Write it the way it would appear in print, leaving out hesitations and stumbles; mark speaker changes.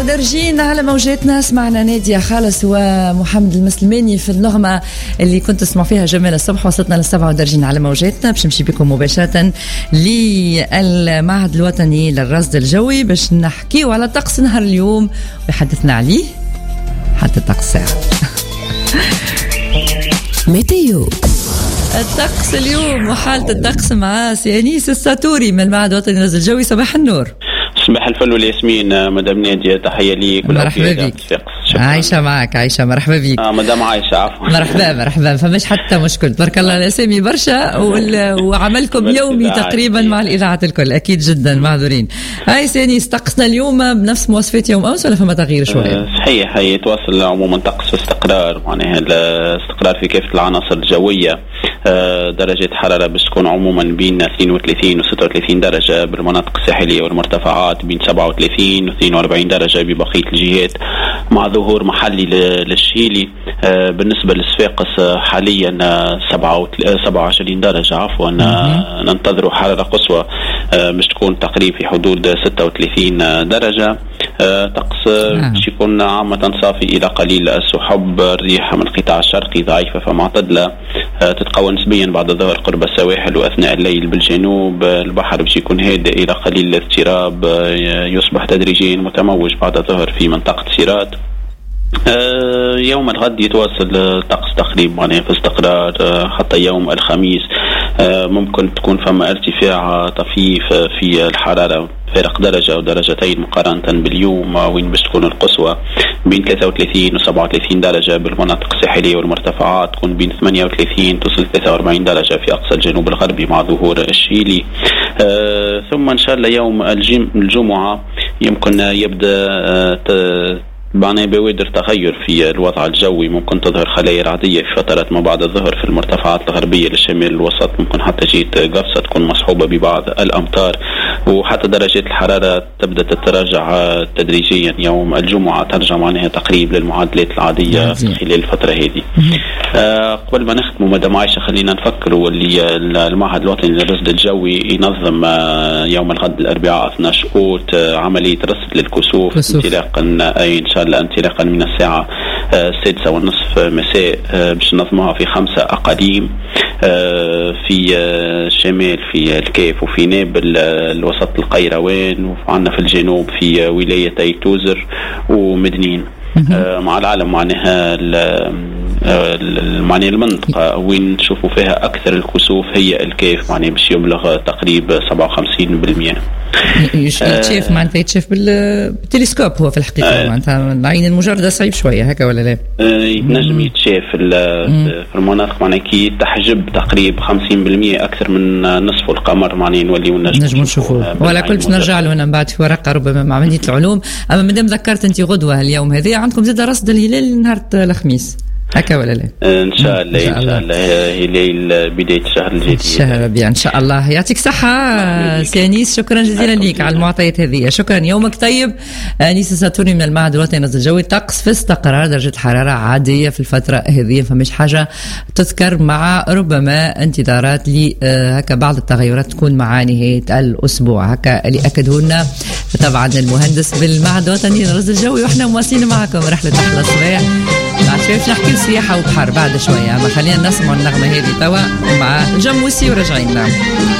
Speaker 1: درجين على موجاتنا. سمعنا نادية خالص ومحمد المسلماني في النغمة اللي كنت تسمع فيها جمال الصبح. وصلتنا للسبعة درجين على موجاتنا باش نمشي بكم مباشرة للمعهد الوطني للرصد الجوي باش نحكيو على طقس نهار اليوم ويحدثنا عليه حتى الطقس ساعة.
Speaker 2: ميتيو
Speaker 1: الطقس اليوم وحالة الطقس مع سيانيس الساتوري من المعهد الوطني للرصد الجوي. صباح النور.
Speaker 3: صباح الفل والياسمين مدام نادية، تحية ليك.
Speaker 1: مرحبا بك. عايشة معك. عايشة مرحبا بك.
Speaker 3: مدام عايشة عفوا.
Speaker 1: مرحبا فمش حتى مشكل. تبارك الله الأسامي برشا وعملكم يومي تقريبا مع الإذاعة الكل. أكيد جدا معذورين. هاي سيني طقسنا اليوم بنفس مواصفات يوم أمس ولا فما تغيير شوية؟
Speaker 3: صحيح، هي تواصل عموما طقس استقرار، معناها الاستقرار في كافة العناصر الجوية. درجة حرارة باش تكون عموما بين 32 و 36 درجة بالمناطق الساحلية والمرتفعات، بين 37 و 42 درجة ببقية الجهات، مع ظهور محلي للشيلي. بالنسبة للصفاقس حاليا 27 درجة عفوا. ننتظر حرارة قصوى باش تكون تقريبا في حدود 36 درجة. طقس باش يكون عامة صافي إلى قليل السحب. الريح من القطاع الشرقي ضعيفة فمعتدلة، تتقوى نسبيا بعد الظهر قرب السواحل وأثناء الليل بالجنوب. البحر باش يكون هادئ إلى قليل الاضطراب، يصبح تدريجيا متموج بعد الظهر في منطقة سيرات. يوم الغد يتواصل الطقس تقريبا في استقرار حتى يوم الخميس. ممكن تكون فما ارتفاع طفيف في الحرارة، فارق درجة أو درجتين مقارنة باليوم، وين باش تكون القصوى بين 33 و 37 درجة بالمناطق الساحلية والمرتفعات، تكون بين 38 توصل 43 درجة في أقصى الجنوب الغربي مع ظهور الشيلي. ثم إن شاء الله يوم الجمعة يمكن يبدأ بوادر تغير في الوضع الجوي. ممكن تظهر خلايا رعدية في فترة ما بعد الظهر في المرتفعات الغربية للشمال الوسط. ممكن حتى جيت قفصة تكون مصحوبة ببعض الأمطار، وحتى درجات الحرارة تبدأ تتراجع تدريجيا. يوم الجمعة ترجع معناها تقريب للمعادلات العادية خلال الفترة هذه. قبل ما نختم مدام عايشة خلينا نفكر واللي المعهد الوطني للرصد الجوي ينظم يوم الغد الأربعاء 12 أوت عملية رصد للكسوف انطلاقا انطلاقا من الساعة 6:30 مساء. باش ننظموها في 5 أقاليم في الشمال في الكيف وفي نابل الوسط القيروان، وعندنا في الجنوب في ولايتي توزر ومدنين. مع العالم معناها المنطقة وين نشوفوا فيها أكثر الكسوف هي الكيف، معناها باش يبلغ تقريبا 57%.
Speaker 1: يتشاف معناتها يتشاف بالتلسكوب هو في الحقيقة. معناتها العين المجردة صعيب شوية هكا ولا لا؟
Speaker 3: يتنجم يتشاف في المناطق معناها كي تحجب تقريبا 50% أكثر من نصف القمر، معناها نوليو نجم نشوفوه.
Speaker 1: ولا كل باش نرجع له هنا من بعد في ورقة ربما مع عملية العلوم. أما مادام ذكرت أنت غدوة اليوم هذه عندكم زاد رصد الهلال نهار الخميس هكا ولا لا؟
Speaker 3: ان شاء الله هلال بدايه الشهر الجديد.
Speaker 1: الشهر الربيع ان شاء الله. يعطيك صحه سيانيس، شكرا جزيلا لك على المعطيات هذه. شكرا، يومك طيب. انيس الساتوري من المعهد الوطني للرصد الجوي. طقس في استقرار، درجه الحراره عاديه في الفتره هذه، فمش حاجه تذكر، مع ربما انتظارات ل هكا بعض التغيرات تكون مع نهايه الاسبوع هكا اللي اكده لنا طبعا المهندس بالمعهد الوطني للرصد الجوي. واحنا مواصلين معكم رحله احلى الصباح. بعد شوي باش نحكي سياحة وبحر بعد شوية، ما خلينا نسمع النغمة هذه توا مع الجموسي وراجعين.